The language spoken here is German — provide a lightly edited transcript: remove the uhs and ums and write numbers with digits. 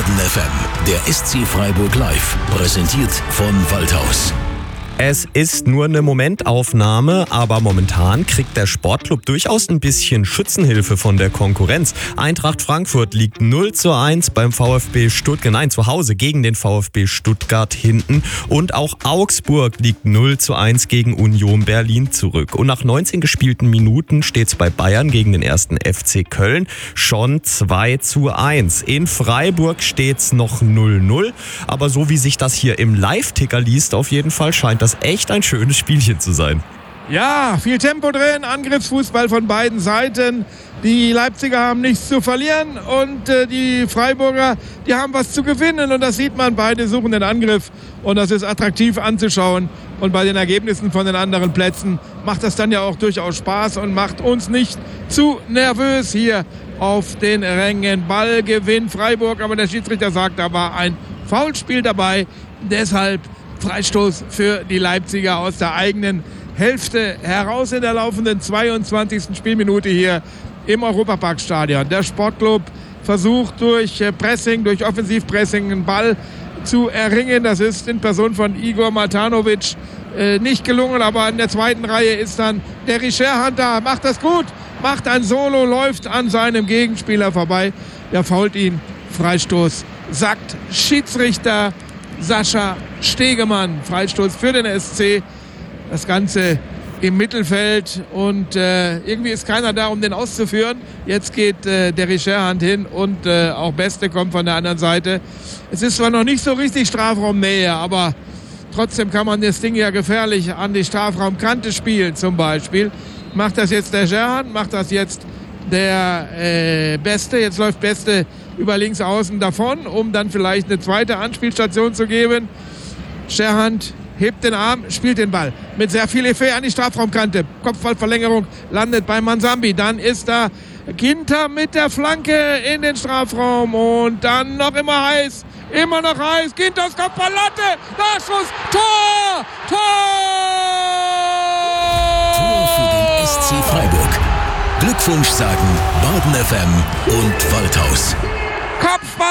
Baden FM, der SC Freiburg live, präsentiert von Waldhaus. Es ist nur eine Momentaufnahme, aber momentan kriegt der Sportclub durchaus ein bisschen Schützenhilfe von der Konkurrenz. Eintracht Frankfurt liegt 0:1 beim VfB Stuttgart, nein, zu Hause gegen den VfB Stuttgart hinten. Und auch Augsburg liegt 0:1 gegen Union Berlin zurück. Und nach 19 gespielten Minuten steht es bei Bayern gegen den 1. FC Köln schon 2:1. In Freiburg steht es noch 0:0. Aber so wie sich das hier im Live-Ticker liest, auf jeden Fall scheint das echt ein schönes Spielchen zu sein. Ja, viel Tempo drin, Angriffsfußball von beiden Seiten. Die Leipziger haben nichts zu verlieren und die Freiburger, die haben was zu gewinnen. Und das sieht man, beide suchen den Angriff und das ist attraktiv anzuschauen. Und bei den Ergebnissen von den anderen Plätzen macht das dann ja auch durchaus Spaß und macht uns nicht zu nervös hier auf den Rängen. Ballgewinn Freiburg, aber der Schiedsrichter sagt, da war ein Foulspiel dabei. Deshalb Freistoß für die Leipziger aus der eigenen Hälfte heraus in der laufenden 22. Spielminute hier im Europaparkstadion. Der Sportclub versucht durch Pressing, durch Offensivpressing einen Ball zu erringen. Das ist in Person von Igor Matanovic nicht gelungen, aber in der zweiten Reihe ist dann der Scherhand da, macht das gut, macht ein Solo, läuft an seinem Gegenspieler vorbei. Der fault ihn, Freistoß, sagt Schiedsrichter Sascha Stegemann. Freistoß für den SC. Das Ganze im Mittelfeld und irgendwie ist keiner da, um den auszuführen. Jetzt geht der Scherhand hin und auch Beste kommt von der anderen Seite. Es ist zwar noch nicht so richtig Strafraumnähe, aber trotzdem kann man das Ding ja gefährlich an die Strafraumkante spielen zum Beispiel. Macht das jetzt der Scherhand, macht das jetzt der Beste. Jetzt läuft Beste über links außen davon, um dann vielleicht eine zweite Anspielstation zu geben. Scherhand hebt den Arm, spielt den Ball mit sehr viel Effet an die Strafraumkante. Kopfballverlängerung landet bei Mansambi. Dann ist da Ginter mit der Flanke in den Strafraum und dann noch immer noch heiß. Ginters Kopfball, Latte, Nachschuss, Tor! Tor für den SC Freiburg. Glückwunsch sagen Baden FM und Waldhaus. Kopfball!